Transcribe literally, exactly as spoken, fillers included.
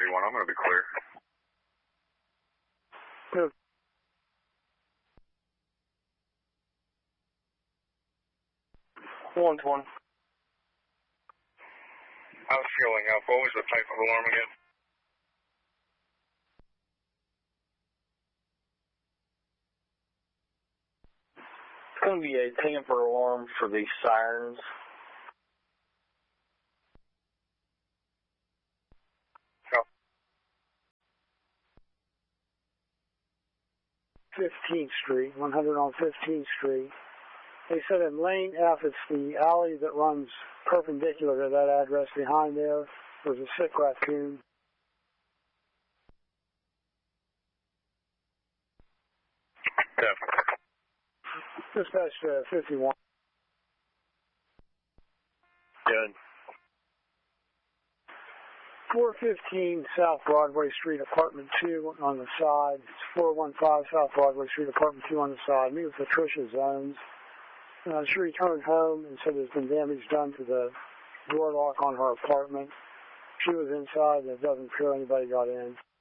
thirty-one. I'm going to be clear. Good. One to one. How's fueling up? What was the type of alarm again? It's going to be a tamper alarm for the sirens. Oh. fifteenth Street, one hundred on fifteenth Street. They said in lane F, it's the alley that runs perpendicular to that address. Behind there was a sick raccoon. Yeah. Dispatch uh, fifty-one. Good. four fifteen South Broadway Street, Apartment two on the side. It's four one five South Broadway Street, Apartment two on the side. Meet with Patricia Zones. Uh, she returned home and said there's been damage done to the door lock on her apartment. She was inside and it doesn't appear anybody got in.